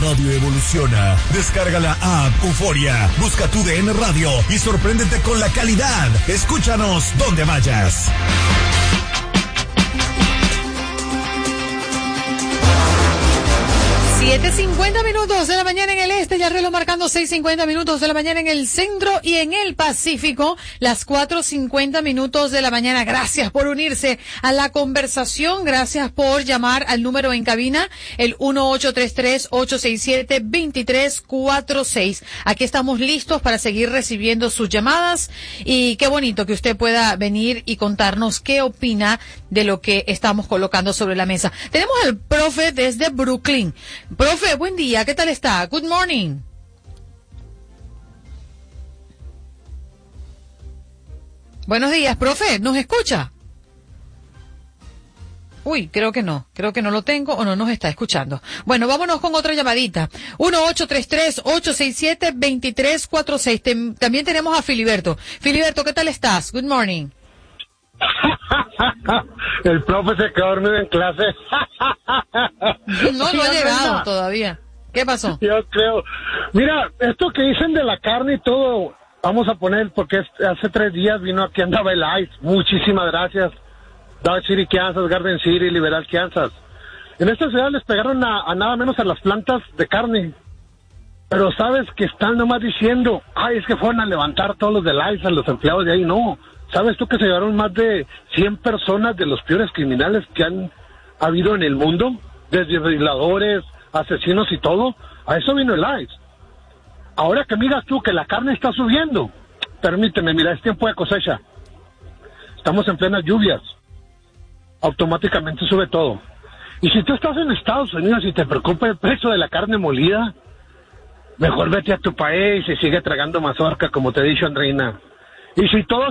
radio evoluciona. Descarga la app Euforia, busca tu DN Radio y sorpréndete con la calidad. Escúchanos donde vayas. 7:50 minutos de la mañana en el este, ya el reloj marcando 6:50 minutos de la mañana en el centro y en el Pacífico, las 4:50 minutos de la mañana. Gracias por unirse a la conversación, gracias por llamar al número en cabina, el 1833-867-2346. Aquí estamos listos para seguir recibiendo sus llamadas y qué bonito que usted pueda venir y contarnos qué opina de lo que estamos colocando sobre la mesa. Tenemos al profe desde Brooklyn. Profe, buen día, ¿qué tal está? Good morning. Buenos días, profe, ¿nos escucha? Uy, creo que no lo tengo o no nos está escuchando. Bueno, vámonos con otra llamadita. 1833-867-2346. También tenemos a Filiberto. Filiberto, ¿qué tal estás? Good morning. El profe se quedó dormido en clase. No ha llegado todavía. ¿Qué pasó? Yo creo. Mira, esto que dicen de la carne y todo, vamos a poner, porque hace 3 días vino aquí, andaba el ICE. Muchísimas gracias. Dodge City, Kansas, Garden City, Liberal, Kansas. En esta ciudad les pegaron a nada menos a las plantas de carne. Pero sabes que están nomás diciendo, ay, es que fueron a levantar todos los del ICE, a los empleados de ahí. No. ¿Sabes tú que se llevaron más de 100 personas de los peores criminales que han habido en el mundo? Desde violadores, asesinos y todo. A eso vino el ICE. Ahora que miras tú que la carne está subiendo, permíteme, mira, es tiempo de cosecha. Estamos en plenas lluvias. Automáticamente sube todo. Y si tú estás en Estados Unidos y te preocupa el precio de la carne molida, mejor vete a tu país y sigue tragando mazorca, como te he dicho, Andreina. Y si todo